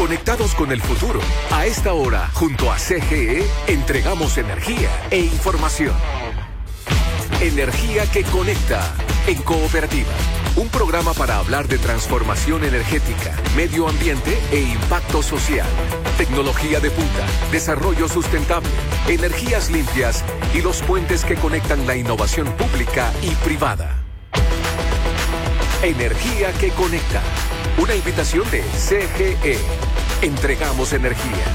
conectados con el futuro. A esta hora, junto a CGE, entregamos energía e información. Energía que conecta en Cooperativa. Un programa para hablar de transformación energética, medio ambiente e impacto social. Tecnología de punta, desarrollo sustentable, energías limpias y los puentes que conectan la innovación pública y privada. Energía que conecta. Una invitación de CGE. Entregamos energía.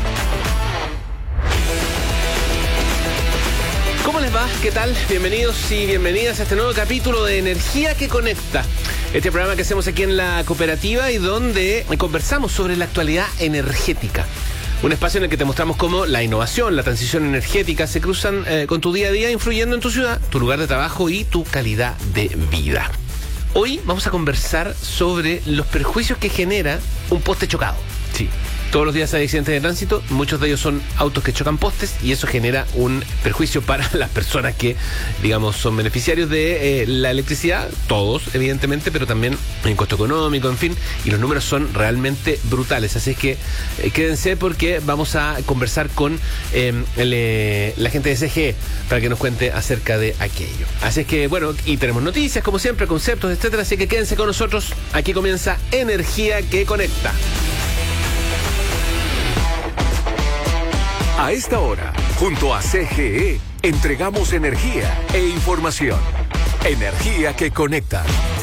¿Cómo les va? ¿Qué tal? Bienvenidos y bienvenidas a este nuevo capítulo de Energía que Conecta. Este programa que hacemos aquí en la Cooperativa y donde conversamos sobre la actualidad energética. Un espacio en el que te mostramos cómo la innovación, la transición energética se cruzan con tu día a día, influyendo en tu ciudad, tu lugar de trabajo y tu calidad de vida. Hoy vamos a conversar sobre los perjuicios que genera un poste chocado. Sí. Todos los días hay accidentes de tránsito, muchos de ellos son autos que chocan postes y eso genera un perjuicio para las personas que, digamos, son beneficiarios de la electricidad, todos, evidentemente, pero también en costo económico, en fin, y los números son realmente brutales. Así es que quédense porque vamos a conversar con la gente de CGE para que nos cuente acerca de aquello. Así es que, bueno, y tenemos noticias, como siempre, conceptos, etcétera, así que quédense con nosotros. Aquí comienza Energía que Conecta. A esta hora, junto a CGE, entregamos energía e información. Energía que conecta.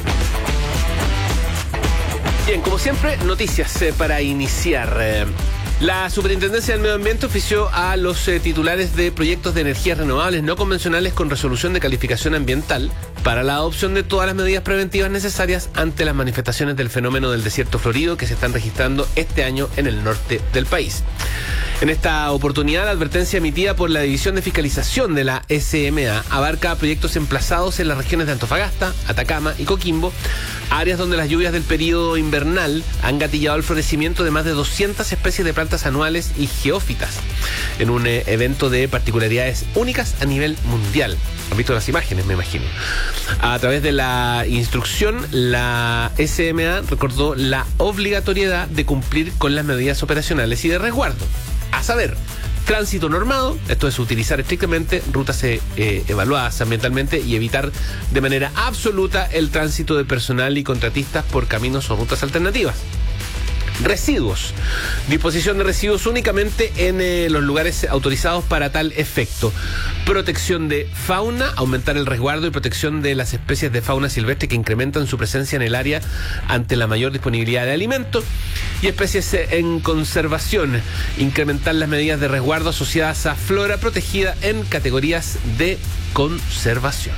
Bien, como siempre, noticias para iniciar. La Superintendencia del Medio Ambiente ofició a los titulares de proyectos de energías renovables no convencionales con resolución de calificación ambiental para la adopción de todas las medidas preventivas necesarias ante las manifestaciones del fenómeno del desierto florido que se están registrando este año en el norte del país. En esta oportunidad, la advertencia emitida por la División de Fiscalización de la SMA abarca proyectos emplazados en las regiones de Antofagasta, Atacama y Coquimbo, áreas donde las lluvias del periodo invernal han gatillado el florecimiento de más de 200 especies de plantas anuales y geófitas, en un evento de particularidades únicas a nivel mundial. Han visto las imágenes, me imagino. A través de la instrucción, la SMA recordó la obligatoriedad de cumplir con las medidas operacionales y de resguardo. A saber, tránsito normado, esto es utilizar estrictamente rutas evaluadas ambientalmente y evitar de manera absoluta el tránsito de personal y contratistas por caminos o rutas alternativas. Residuos. Disposición de residuos únicamente en los lugares autorizados para tal efecto. Protección de fauna, aumentar el resguardo y protección de las especies de fauna silvestre que incrementan su presencia en el área ante la mayor disponibilidad de alimentos. Y especies en conservación, incrementar las medidas de resguardo asociadas a flora protegida en categorías de conservación.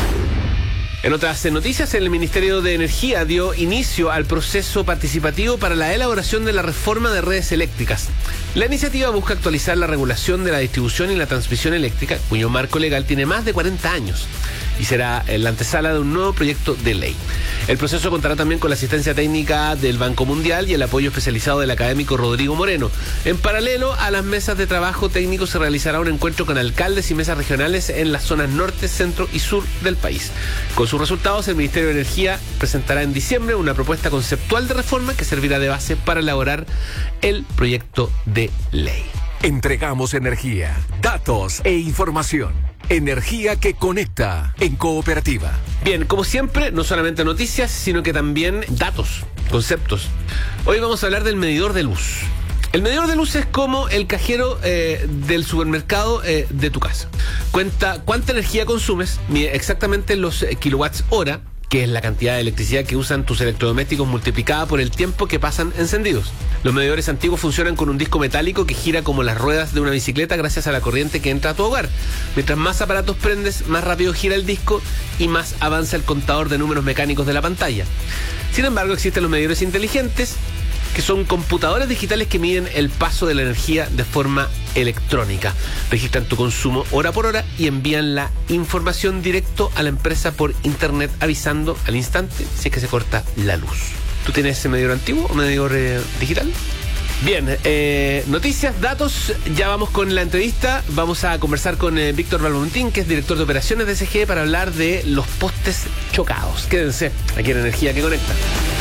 En otras noticias, el Ministerio de Energía dio inicio al proceso participativo para la elaboración de la reforma de redes eléctricas. La iniciativa busca actualizar la regulación de la distribución y la transmisión eléctrica, cuyo marco legal tiene más de 40 años, y será la antesala de un nuevo proyecto de ley. El proceso contará también con la asistencia técnica del Banco Mundial y el apoyo especializado del académico Rodrigo Moreno. En paralelo a las mesas de trabajo técnico se realizará un encuentro con alcaldes y mesas regionales en las zonas norte, centro y sur del país. Con sus resultados, el Ministerio de Energía presentará en diciembre una propuesta conceptual de reforma que servirá de base para elaborar el proyecto de ley. Entregamos energía, datos e información. Energía que conecta en Cooperativa. Bien, como siempre, no solamente noticias, sino que también datos, conceptos. Hoy vamos a hablar del medidor de luz. El medidor de luz es como el cajero del supermercado de tu casa. Cuenta cuánta energía consumes, mide exactamente los kilowatts hora, que es la cantidad de electricidad que usan tus electrodomésticos multiplicada por el tiempo que pasan encendidos. Los medidores antiguos funcionan con un disco metálico que gira como las ruedas de una bicicleta gracias a la corriente que entra a tu hogar. Mientras más aparatos prendes, más rápido gira el disco y más avanza el contador de números mecánicos de la pantalla. Sin embargo, existen los medidores inteligentes, que son computadores digitales que miden el paso de la energía de forma electrónica. Registran tu consumo hora por hora y envían la información directo a la empresa por internet, avisando al instante si es que se corta la luz. ¿Tú tienes ese medidor antiguo o medidor digital? Bien, noticias, datos, ya vamos con la entrevista. Vamos a conversar con Víctor Balmontín, que es director de operaciones de CGE, para hablar de los postes chocados. Quédense aquí en Energía que Conecta.